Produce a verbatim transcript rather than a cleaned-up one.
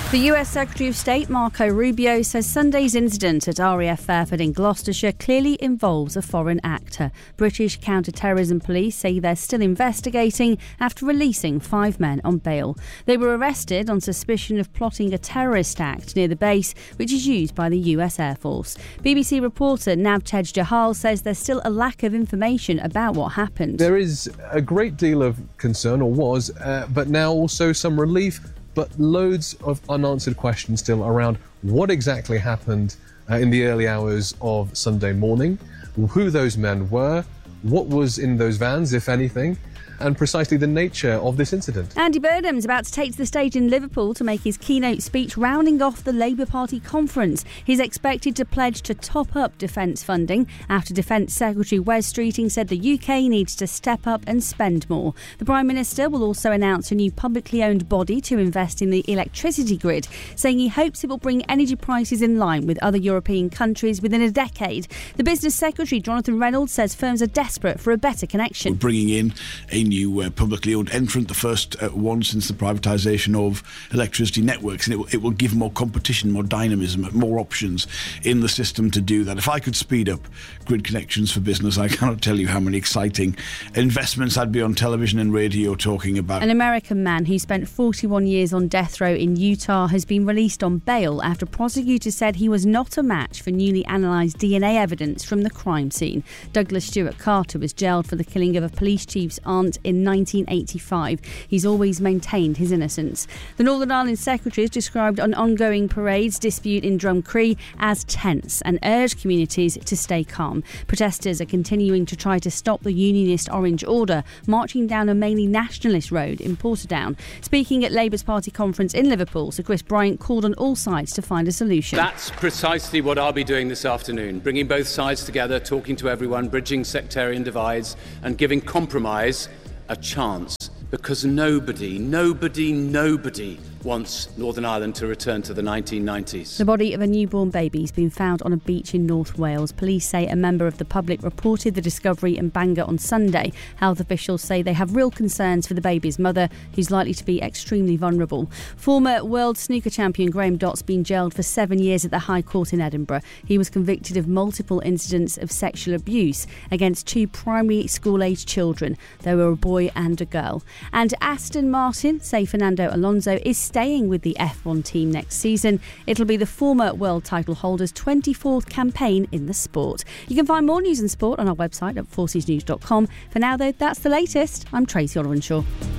The U S Secretary of State Marco Rubio says Sunday's incident at R A F Fairford in Gloucestershire clearly involves a foreign actor. British counter-terrorism police say they're still investigating after releasing five men on bail. They were arrested on suspicion of plotting a terrorist act near the base, which is used by the U S Air Force. B B C reporter Navtej Jahal says there's still a lack of information about what happened. There is a great deal of concern, or was, uh, but now also some relief, but loads of unanswered questions still around what exactly happened uh, in the early hours of Sunday morning, who those men were, what was in those vans, if anything, and precisely the nature of this incident. Andy Burnham's about to take to the stage in Liverpool to make his keynote speech rounding off the Labour Party conference. He's expected to pledge to top up defence funding after Defence Secretary Wes Streeting said the U K needs to step up and spend more. The Prime Minister will also announce a new publicly owned body to invest in the electricity grid, saying he hopes it will bring energy prices in line with other European countries within a decade. The Business Secretary, Jonathan Reynolds, says firms are desperate for a better connection. We're bringing in a new uh, publicly owned entrant, the first uh, one since the privatisation of electricity networks, and it will, it will give more competition, more dynamism, more options in the system to do that. If I could speed up grid connections for business, I cannot tell you how many exciting investments I'd be on television and radio talking about. An American man who spent forty-one years on death row in Utah has been released on bail after prosecutors said he was not a match for newly analysed D N A evidence from the crime scene. Douglas Stewart Carter was jailed for the killing of a police chief's aunt in nineteen eighty-five. He's always maintained his innocence. The Northern Ireland Secretary has described an ongoing parades dispute in Drumcree as tense and urged communities to stay calm. Protesters are continuing to try to stop the unionist Orange Order, marching down a mainly nationalist road in Portadown. Speaking at Labour's party conference in Liverpool, Sir Chris Bryant called on all sides to find a solution. That's precisely what I'll be doing this afternoon, bringing both sides together, talking to everyone, bridging sectarian divides and giving compromise a chance, because nobody, nobody, nobody wants Northern Ireland to return to the nineteen nineties. The body of a newborn baby has been found on a beach in North Wales. Police say a member of the public reported the discovery in Bangor on Sunday. Health officials say they have real concerns for the baby's mother, who's likely to be extremely vulnerable. Former world snooker champion Graham Dott's been jailed for seven years at the High Court in Edinburgh. He was convicted of multiple incidents of sexual abuse against two primary school-aged children. There were a boy and a girl. And Aston Martin say Fernando Alonso is staying with the F one team next season. It'll be the former world title holder's twenty-fourth campaign in the sport. You can find more news and sport on our website at forces news dot com. For now, though, that's the latest. I'm Tracy Olivenshaw.